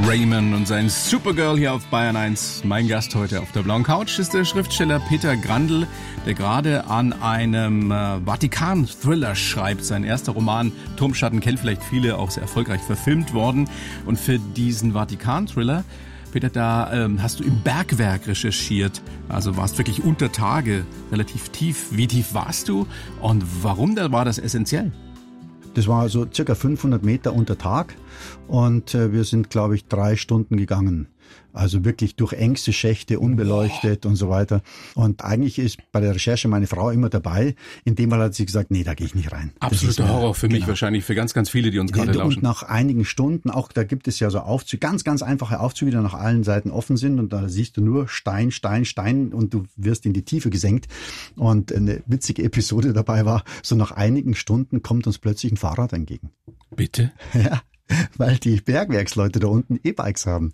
Raymond und sein Supergirl hier auf Bayern 1. Mein Gast heute auf der blauen Couch ist der Schriftsteller Peter Grandl, der gerade an einem Vatikan-Thriller schreibt. Sein erster Roman Turmschatten kennt vielleicht viele, auch sehr erfolgreich verfilmt worden. Und für diesen Vatikan-Thriller, Peter, da hast du im Bergwerk recherchiert. Also warst wirklich unter Tage, relativ tief. Wie tief warst du und warum war das essentiell? Das war so circa 500 Meter unter Tag und wir sind, glaube ich, 3 Stunden gegangen. Also wirklich durch engste Schächte, unbeleuchtet und so weiter. Und eigentlich ist bei der Recherche meine Frau immer dabei. In dem Fall hat sie gesagt, nee, da gehe ich nicht rein. Absoluter Horror für mich wahrscheinlich, für ganz, ganz viele, die uns gerade lauschen. Und nach einigen Stunden, auch da gibt es ja so Aufzüge, ganz, ganz einfache Aufzüge, die nach allen Seiten offen sind. Und da siehst du nur Stein, Stein, Stein und du wirst in die Tiefe gesenkt. Und eine witzige Episode dabei war, so nach einigen Stunden kommt uns plötzlich ein Fahrrad entgegen. Bitte? Ja. Weil die Bergwerksleute da unten E-Bikes haben.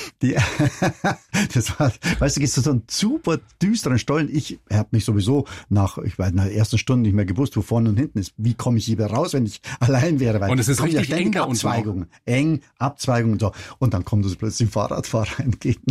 Das war, weißt du, gehst du so einen super düsteren Stollen. Ich habe mich sowieso nach der ersten Stunde nicht mehr gewusst, wo vorne und hinten ist. Wie komme ich hier raus, wenn ich allein wäre? Weil und es ist richtig ja eng da unten. Abzweigungen und so. Und dann kommt uns plötzlich ein Fahrradfahrer entgegen.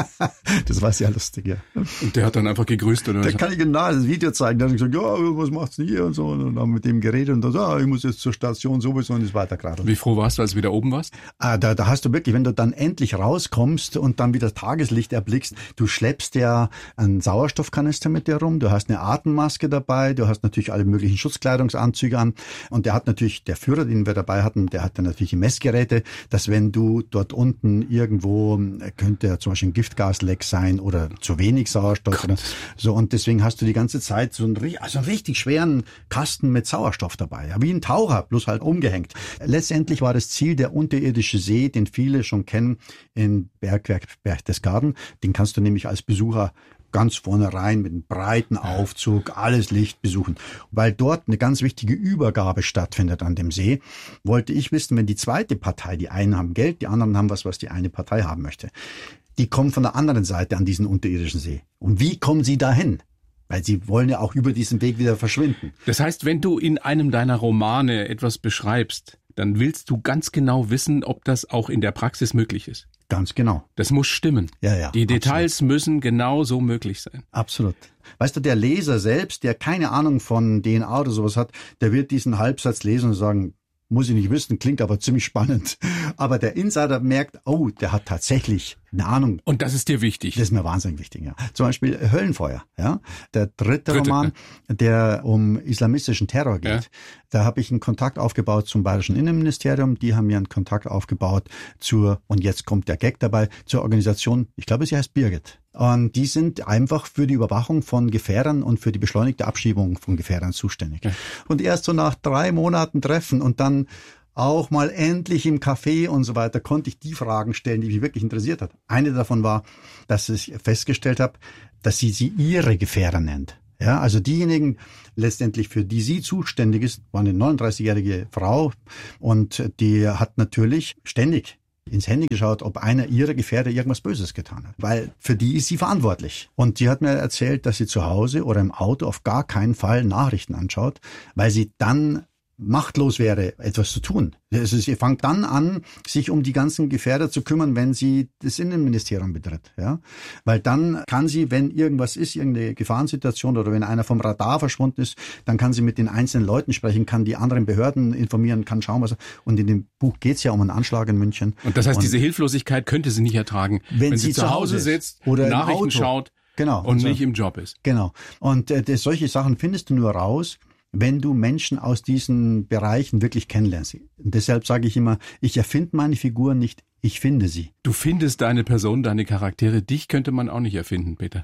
Das war sehr lustig, ja. Und der hat dann einfach gegrüßt, oder? Der kann ich genau das Video zeigen. Der hat gesagt, ja, was macht's denn hier und so. Und dann haben wir mit dem geredet und dann so, ich muss jetzt zur Station sowieso und ist weitergeradeln. Wie froh warst du, als du wieder oben warst? Da hast du wirklich, wenn du dann endlich rauskommst und dann wieder Tageslicht erblickst, du schleppst ja einen Sauerstoffkanister mit dir rum, du hast eine Atemmaske dabei, du hast natürlich alle möglichen Schutzkleidungsanzüge an und der Führer, den wir dabei hatten, der hat dann natürlich Messgeräte, dass wenn du dort unten irgendwo, könnte ja zum Beispiel ein Giftgasleck sein oder zu wenig Sauerstoff oder so, und deswegen hast du die ganze Zeit so einen richtig schweren Kasten mit Sauerstoff dabei, wie ein Taucher, bloß halt umgehängt. Letztendlich war das Ziel der unterirdische See, den viele schon kennen, in Bergwerk Berchtesgaden. Den kannst du nämlich als Besucher ganz vorne rein mit einem breiten Aufzug, alles Licht besuchen. Weil dort eine ganz wichtige Übergabe stattfindet an dem See, wollte ich wissen, wenn die zweite Partei, die einen haben Geld, die anderen haben was die eine Partei haben möchte, die kommen von der anderen Seite an diesen unterirdischen See. Und wie kommen sie dahin? Weil sie wollen ja auch über diesen Weg wieder verschwinden. Das heißt, wenn du in einem deiner Romane etwas beschreibst, dann willst du ganz genau wissen, ob das auch in der Praxis möglich ist. Ganz genau. Das muss stimmen. Ja, die Details müssen genau so möglich sein. Absolut. Weißt du, der Leser selbst, der keine Ahnung von DNA oder sowas hat, der wird diesen Halbsatz lesen und sagen, muss ich nicht wissen, klingt aber ziemlich spannend. Aber der Insider merkt, oh, der hat tatsächlich eine Ahnung. Und das ist dir wichtig? Das ist mir wahnsinnig wichtig, ja. Zum Beispiel Höllenfeuer, ja. Der dritte Roman, der um islamistischen Terror geht. Ja. Da habe ich einen Kontakt aufgebaut zum Bayerischen Innenministerium. Die haben mir einen Kontakt aufgebaut und jetzt kommt der Gag dabei, zur Organisation, ich glaube, sie heißt Birgit. Und die sind einfach für die Überwachung von Gefährdern und für die beschleunigte Abschiebung von Gefährdern zuständig. Ja. Und erst so nach 3 Monaten Treffen und dann auch mal endlich im Café und so weiter konnte ich die Fragen stellen, die mich wirklich interessiert hat. Eine davon war, dass ich festgestellt habe, dass sie ihre Gefährder nennt. Ja, also diejenigen letztendlich, für die sie zuständig ist, war eine 39-jährige Frau und die hat natürlich ständig ins Handy geschaut, ob einer ihrer Gefährder irgendwas Böses getan hat. Weil für die ist sie verantwortlich. Und die hat mir erzählt, dass sie zu Hause oder im Auto auf gar keinen Fall Nachrichten anschaut, weil sie dann machtlos wäre, etwas zu tun. Also sie fängt dann an, sich um die ganzen Gefährder zu kümmern, wenn sie das Innenministerium betritt. Ja? Weil dann kann sie, wenn irgendwas ist, irgendeine Gefahrensituation oder wenn einer vom Radar verschwunden ist, dann kann sie mit den einzelnen Leuten sprechen, kann die anderen Behörden informieren, kann schauen, was. Und in dem Buch geht's ja um einen Anschlag in München. Und das heißt, diese Hilflosigkeit könnte sie nicht ertragen, wenn sie zu Hause sitzt oder Nachrichten schaut, genau, und nicht im Job ist. Genau. Und solche Sachen findest du nur raus, wenn du Menschen aus diesen Bereichen wirklich kennenlernst. Und deshalb sage ich immer, ich erfinde meine Figuren nicht, ich finde sie. Du findest deine Person, deine Charaktere. Dich könnte man auch nicht erfinden, Peter.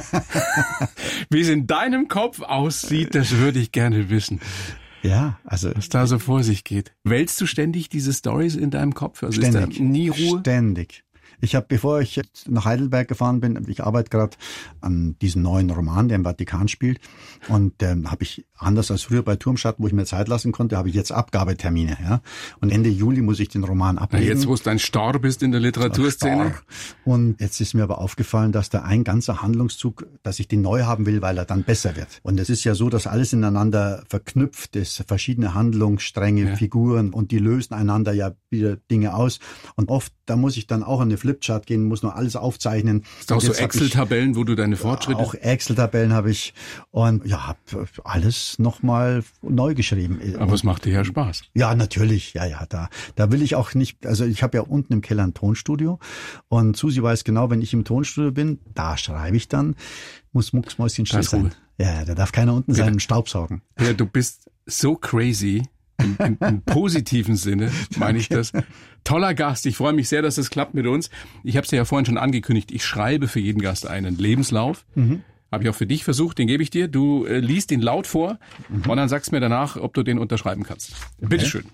Wie es in deinem Kopf aussieht, das würde ich gerne wissen. Ja, also was da so vor sich geht. Wälzt du ständig diese Stories in deinem Kopf? Also ständig, ist da nie Ruhe? Ständig. Ich habe, bevor ich nach Heidelberg gefahren bin, ich arbeite gerade an diesem neuen Roman, der im Vatikan spielt, und habe ich Anders als früher bei Turmschatten, wo ich mir Zeit lassen konnte, habe ich jetzt Abgabetermine. Ja? Und Ende Juli muss ich den Roman ablegen. Jetzt, wo du ein Star bist in der Literaturszene. Und jetzt ist mir aber aufgefallen, dass da ein ganzer Handlungszug, dass ich den neu haben will, weil er dann besser wird. Und es ist ja so, dass alles ineinander verknüpft ist, verschiedene Handlungsstränge, Figuren, und die lösen einander ja wieder Dinge aus. Und oft, da muss ich dann auch an eine Flipchart gehen, muss nur alles aufzeichnen. Ist auch so Excel-Tabellen, wo du deine Fortschritte... Auch Excel-Tabellen habe ich und ja, habe alles nochmal neu geschrieben. Aber es macht dir ja Spaß. Ja, natürlich. Ja, da will ich auch nicht, also ich habe ja unten im Keller ein Tonstudio und Susi weiß genau, wenn ich im Tonstudio bin, da schreibe ich dann, muss mucksmäuschen still sein. Ja, da darf keiner unten sein und Staubsaugen. Ja, du bist so crazy. Im positiven Sinne meine ich das. Toller Gast. Ich freue mich sehr, dass das klappt mit uns. Ich habe es ja vorhin schon angekündigt. Ich schreibe für jeden Gast einen Lebenslauf. Habe ich auch für dich versucht. Den gebe ich dir. Du liest ihn laut vor und dann sagst mir danach, ob du den unterschreiben kannst. Okay. Bitteschön.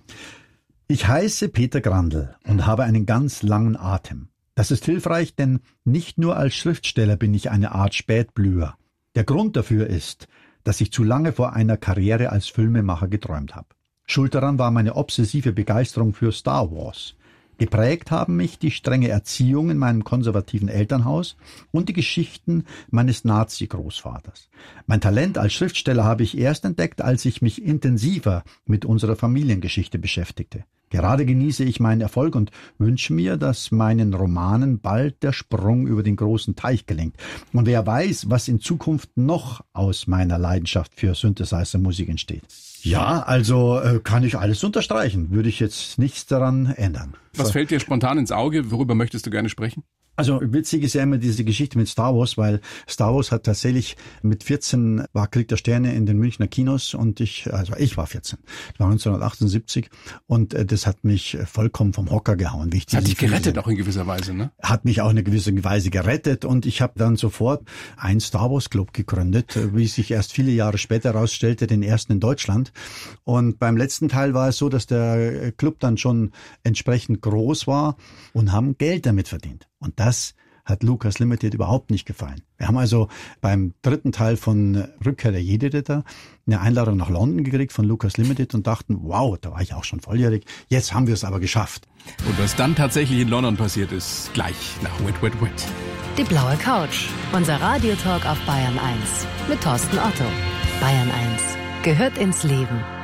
Ich heiße Peter Grandl und habe einen ganz langen Atem. Das ist hilfreich, denn nicht nur als Schriftsteller bin ich eine Art Spätblüher. Der Grund dafür ist, dass ich zu lange vor einer Karriere als Filmemacher geträumt habe. Schuld daran war meine obsessive Begeisterung für Star Wars. Geprägt haben mich die strenge Erziehung in meinem konservativen Elternhaus und die Geschichten meines Nazi-Großvaters. Mein Talent als Schriftsteller habe ich erst entdeckt, als ich mich intensiver mit unserer Familiengeschichte beschäftigte. Gerade genieße ich meinen Erfolg und wünsche mir, dass meinen Romanen bald der Sprung über den großen Teich gelingt. Und wer weiß, was in Zukunft noch aus meiner Leidenschaft für Synthesizer-Musik entsteht. Ja, also kann ich alles unterstreichen. Würde ich jetzt nichts daran ändern. Was fällt dir spontan ins Auge? Worüber möchtest du gerne sprechen? Also witzig ist ja immer diese Geschichte mit Star Wars, weil Star Wars hat tatsächlich mit 14 war Krieg der Sterne in den Münchner Kinos und ich war 14. Das war 1978 und das hat mich vollkommen vom Hocker gehauen. Wie ich hat dich gerettet auch in gewisser Weise, ne? Hat mich auch in gewisser Weise gerettet und ich habe dann sofort einen Star Wars Club gegründet, wie sich erst viele Jahre später herausstellte, den ersten in Deutschland. Und beim letzten Teil war es so, dass der Club dann schon entsprechend groß war und haben Geld damit verdient. Und das hat Lucas Limited überhaupt nicht gefallen. Wir haben also beim dritten Teil von Rückkehr der Jedi-Ritter eine Einladung nach London gekriegt von Lucas Limited und dachten, wow, da war ich auch schon volljährig, jetzt haben wir es aber geschafft. Und was dann tatsächlich in London passiert ist, gleich nach Wet, Wet, Wet. Die blaue Couch, unser Radiotalk auf Bayern 1 mit Thorsten Otto. Bayern 1 gehört ins Leben.